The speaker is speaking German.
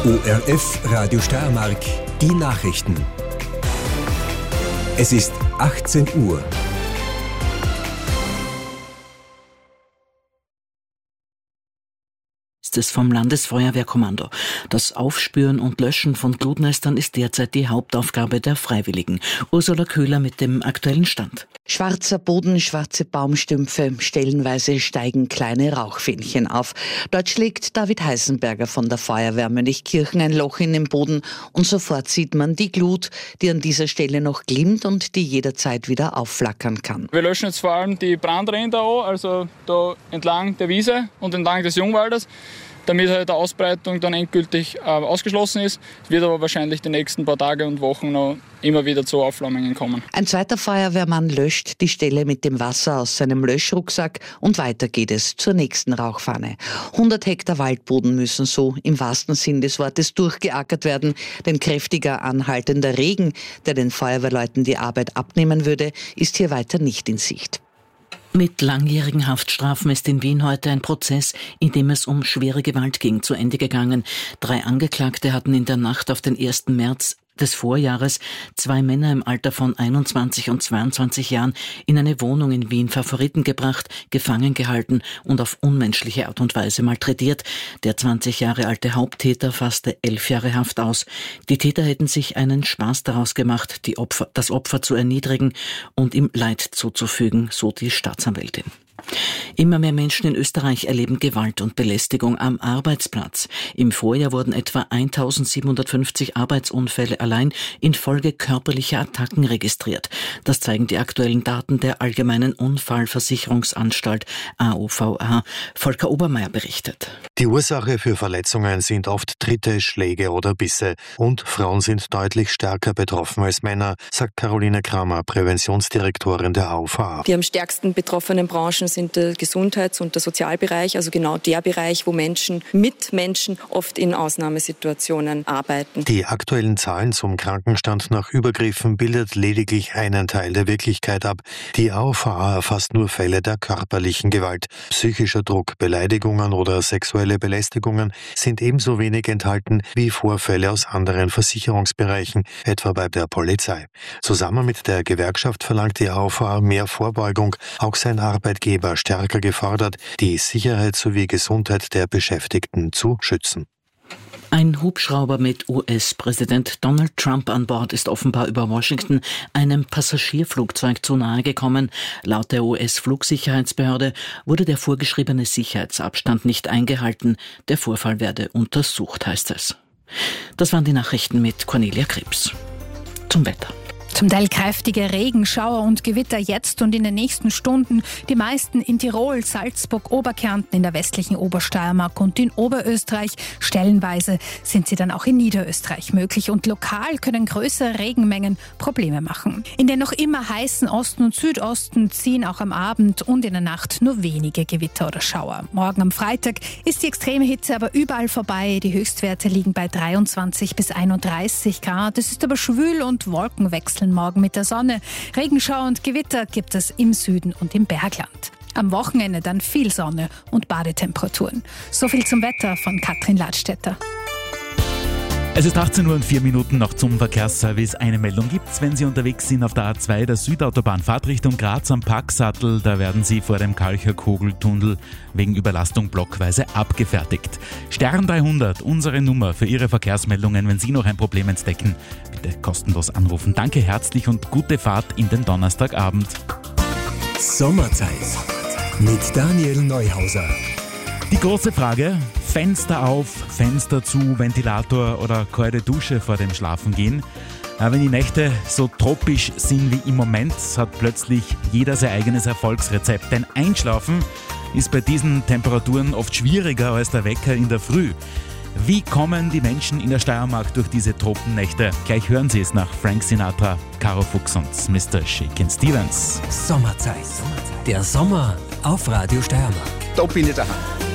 ORF Radio Steiermark, die Nachrichten. Es ist 18 Uhr. Ist vom Landesfeuerwehrkommando. Das Aufspüren und Löschen von Glutnestern ist derzeit die Hauptaufgabe der Freiwilligen. Ursula Köhler mit dem aktuellen Stand. Schwarzer Boden, schwarze Baumstümpfe, stellenweise steigen kleine Rauchfähnchen auf. Dort schlägt David Heisenberger von der Feuerwehr Mönchkirchen ein Loch in den Boden und sofort sieht man die Glut, die an dieser Stelle noch glimmt und die jederzeit wieder aufflackern kann. Wir löschen jetzt vor allem die Brandränder an, also da entlang der Wiese und entlang des Jungwaldes, damit halt die Ausbreitung dann endgültig ausgeschlossen ist. Es wird aber wahrscheinlich die nächsten paar Tage und Wochen noch immer wieder zu Aufflammungen kommen. Ein zweiter Feuerwehrmann löscht die Stelle mit dem Wasser aus seinem Löschrucksack und weiter geht es zur nächsten Rauchfahne. 100 Hektar Waldboden müssen so im wahrsten Sinn des Wortes durchgeackert werden, denn kräftiger anhaltender Regen, der den Feuerwehrleuten die Arbeit abnehmen würde, ist hier weiter nicht in Sicht. Mit langjährigen Haftstrafen ist in Wien heute ein Prozess, in dem es um schwere Gewalt ging, zu Ende gegangen. 3 Angeklagte hatten in der Nacht auf den 1. März des Vorjahres 2 Männer im Alter von 21 und 22 Jahren in eine Wohnung in Wien Favoriten gebracht, gefangen gehalten und auf unmenschliche Art und Weise malträtiert. Der 20 Jahre alte Haupttäter fasste 11 Jahre Haft aus. Die Täter hätten sich einen Spaß daraus gemacht, das Opfer zu erniedrigen und ihm Leid zuzufügen, so die Staatsanwältin. Immer mehr Menschen in Österreich erleben Gewalt und Belästigung am Arbeitsplatz. Im Vorjahr wurden etwa 1750 Arbeitsunfälle allein infolge körperlicher Attacken registriert. Das zeigen die aktuellen Daten der Allgemeinen Unfallversicherungsanstalt AOVA. Volker Obermeier berichtet. Die Ursache für Verletzungen sind oft Tritte, Schläge oder Bisse. Und Frauen sind deutlich stärker betroffen als Männer, sagt Caroline Kramer, Präventionsdirektorin der AOVA. Die am stärksten betroffenen Branchen sind der Gesundheits- und der Sozialbereich, also genau der Bereich, wo Menschen mit Menschen oft in Ausnahmesituationen arbeiten. Die aktuellen Zahlen zum Krankenstand nach Übergriffen bildet lediglich einen Teil der Wirklichkeit ab. Die AOVA erfasst nur Fälle der körperlichen Gewalt. Psychischer Druck, Beleidigungen oder sexuelle Belästigungen sind ebenso wenig enthalten wie Vorfälle aus anderen Versicherungsbereichen, etwa bei der Polizei. Zusammen mit der Gewerkschaft verlangt die AOVA mehr Vorbeugung. Auch sein Arbeitgeber stärker gefordert, die Sicherheit sowie Gesundheit der Beschäftigten zu schützen. Ein Hubschrauber mit US-Präsident Donald Trump an Bord ist offenbar über Washington einem Passagierflugzeug zu nahe gekommen. Laut der US-Flugsicherheitsbehörde wurde der vorgeschriebene Sicherheitsabstand nicht eingehalten. Der Vorfall werde untersucht, heißt es. Das waren die Nachrichten mit Cornelia Krebs. Zum Wetter. Zum Teil kräftige Regenschauer und Gewitter jetzt und in den nächsten Stunden. Die meisten in Tirol, Salzburg, Oberkärnten, in der westlichen Obersteiermark und in Oberösterreich. Stellenweise sind sie dann auch in Niederösterreich möglich und lokal können größere Regenmengen Probleme machen. In den noch immer heißen Osten und Südosten ziehen auch am Abend und in der Nacht nur wenige Gewitter oder Schauer. Morgen am Freitag ist die extreme Hitze aber überall vorbei. Die Höchstwerte liegen bei 23 bis 31 Grad. Es ist aber schwül und Wolkenwechsel morgen mit der Sonne. Regenschauer und Gewitter gibt es im Süden und im Bergland. Am Wochenende dann viel Sonne und Badetemperaturen. So viel zum Wetter von Katrin Ladstätter. Es ist 18:04 Uhr noch zum Verkehrsservice. Eine Meldung gibt's, wenn Sie unterwegs sind auf der A2 der Südautobahn Fahrtrichtung Graz am Packsattel. Da werden Sie vor dem Kalcher-Kogeltunnel wegen Überlastung blockweise abgefertigt. Stern 300, unsere Nummer für Ihre Verkehrsmeldungen, wenn Sie noch ein Problem entdecken. Bitte kostenlos anrufen. Danke herzlich und gute Fahrt in den Donnerstagabend. Sommerzeit mit Daniel Neuhauser. Die große Frage: Fenster auf, Fenster zu, Ventilator oder kalte Dusche vor dem Schlafengehen. Wenn die Nächte so tropisch sind wie im Moment, hat plötzlich jeder sein eigenes Erfolgsrezept. Denn Einschlafen ist bei diesen Temperaturen oft schwieriger als der Wecker in der Früh. Wie kommen die Menschen in der Steiermark durch diese Tropennächte? Gleich hören Sie es nach Frank Sinatra, Caro Fuchs und Mr. Shakin' Stevens. Sommerzeit. Der Sommer auf Radio Steiermark. Da bin ich daheim.